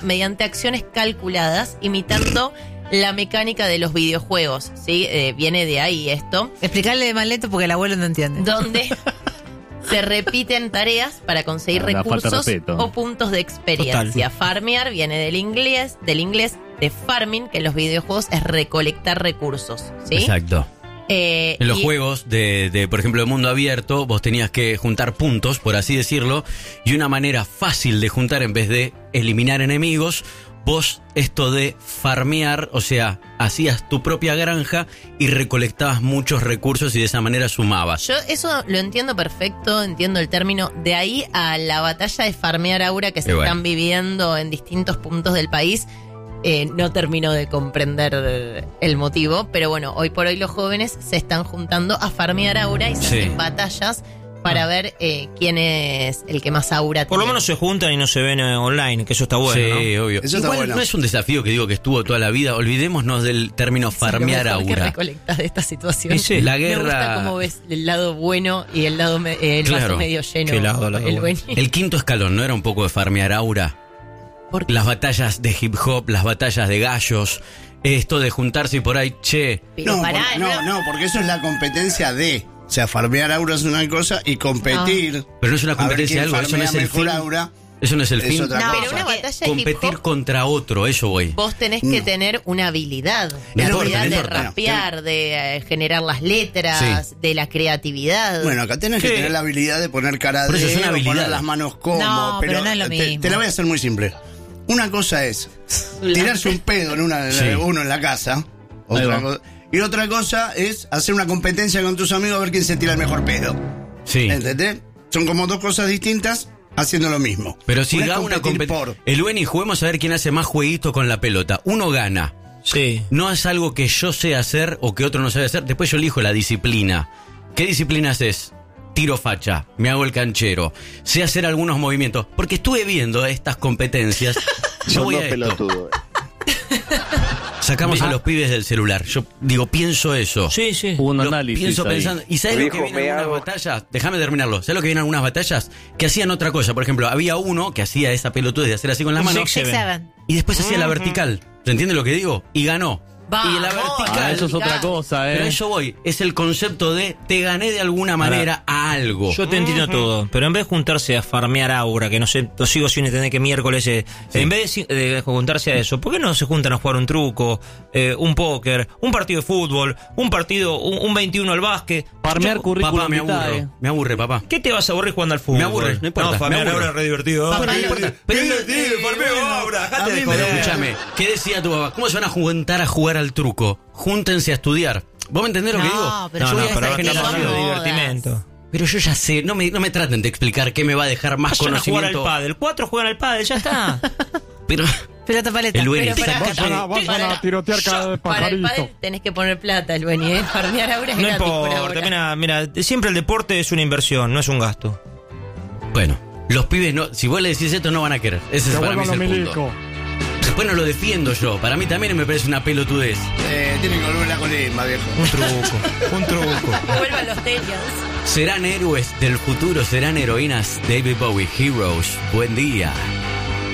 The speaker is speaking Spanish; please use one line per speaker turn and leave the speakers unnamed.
mediante acciones calculadas, imitando la mecánica de los videojuegos, ¿sí? Viene de ahí esto.
Explicarle más lento porque el abuelo no entiende.
Donde se repiten tareas para conseguir recursos o puntos de experiencia.
Total.
Farmear viene del inglés de farming, que en los videojuegos es recolectar recursos, ¿sí?
Exacto. En los
y-
juegos de, por ejemplo, de mundo abierto, vos tenías que juntar puntos, por así decirlo, y una manera fácil de juntar en vez de eliminar enemigos, vos esto de farmear, o sea, hacías tu propia granja y recolectabas muchos recursos y de esa manera sumabas.
Yo eso lo entiendo perfecto, entiendo el término. De ahí a la batalla de farmear aura que se están viviendo en distintos puntos del país, no termino de comprender el motivo, pero bueno, hoy por hoy los jóvenes se están juntando a farmear aura y se hacen batallas para ver quién es el que más aura tiene.
Por lo menos se juntan y no se ven online, que eso está bueno,
sí,
¿no?
obvio.
Eso
Igual
está bueno.
no es un desafío que digo que estuvo toda la vida. Olvidémonos del término farmear
¿Qué
aura.
recolectas de esta situación?
Sí,
la
Me
guerra.
gusta cómo ves el lado bueno y el lado el
Claro.
vaso medio lleno.
Qué lado
el
bueno.
buen.
El quinto escalón, ¿no era un poco de farmear aura?
Porque
Las batallas de hip hop, las batallas de gallos, esto de juntarse y por ahí, che.
pero
No,
pará,
no, porque eso es la competencia de. O sea, farmear aura es una cosa y competir.
Pero no es una
a ver
competencia de
quién
algo, eso no es
farmea
el
mejor
fin.
aura.
Eso no es el
Es
fin.
otra
No,
cosa.
pero una batalla de hip
Competir
hop,
contra otro, eso voy.
vos tenés que tener una habilidad. La
No
habilidad
importa,
de
no importa.
rapear, de generar las letras, de la creatividad.
Bueno, acá tenés que
¿Qué?
tener la habilidad de poner cara
Por eso
de
es una
o
habilidad.
poner las manos como.
No, pero no es lo
te
mismo.
la voy a hacer muy simple. Una cosa es tirarse un pedo en uno en la casa. Y otra cosa es hacer una competencia con tus amigos a ver quién se tira el mejor pedo.
Sí.
¿Entendés? Son como dos cosas distintas haciendo lo mismo.
Pero si
Una es
da una
competir
competencia. El Beni, juguemos a ver quién hace más jueguitos con la pelota. Uno gana.
Sí.
No es algo que yo sé hacer o que otro no sabe hacer. Después yo elijo la disciplina. ¿Qué disciplina haces? Tiro facha, me hago el canchero, sé hacer algunos movimientos. Porque estuve viendo estas competencias. Yo voy a esto. Sacamos a los pibes del celular. Yo digo, pienso eso.
Sí, sí.
Hubo un
Lo
análisis
pienso
ahí.
pensando. ¿Y sabes lo que viene en algunas batallas? Déjame terminarlo. ¿Sabes lo que viene en algunas batallas? Que hacían otra cosa. Por ejemplo, había uno que hacía esa pelotudez de hacer así con las manos.
6-7.
Y después hacía la vertical. ¿Se entiende lo que digo? Y ganó.
Vamos,
y la vertical.
Eso es otra cosa,
Pero a eso voy. Es el concepto de te gané de alguna manera a algo.
Yo te entiendo todo, pero en vez de juntarse a farmear aura, que no sé, no sigo sin entender qué miércoles es, en vez de juntarse a eso, ¿por qué no se juntan a jugar un truco, un póker, un partido de fútbol, un partido, un 21 al básquet?
Farmear currículum
Papá, me
vitae.
aburro. Me aburre, papá.
¿Qué te vas a aburrir jugando al fútbol?
Me aburre, no importa,
No, farmear
me aburre.
aura es re divertido.
Papá,
No importa. Pero
farmeo aura, dejate de
Pero
joder.
escúchame, ¿qué decía tu papá? ¿Cómo se van a juntar a jugar al truco? Júntense a estudiar. ¿Vos me entendés lo que digo?
No, pero
No,
yo
no,
voy a
pero
esa
ahora estamos hablando de
generación.
divertimento.
Pero yo ya sé, no me traten de explicar qué me va a dejar más
Vayan a jugar al
conocimiento.
pádel, 4 juegan al pádel, ya está.
Pero
Pelota paleta.
el Beni,
Pero pará,
Vayan a tirotear cada vez
para el
pajarito.
pádel tenés que poner plata, el Beni, ¿eh? Farmear aura es
No
gratis por
importa,
ahora.
mira, siempre el deporte es una inversión, no es un gasto.
bueno, los pibes no, si vos le decís esto no van a querer. Ese es
Se
para mí es
vuelvan
el
los
punto.
milicos.
Después no lo defiendo yo. Para mí también me parece una pelotudez.
Tiene que volver la colimba, viejo.
Un truco.
Que vuelvan los Telians.
Serán héroes del futuro, serán heroínas. David Bowie, Heroes. Buen día.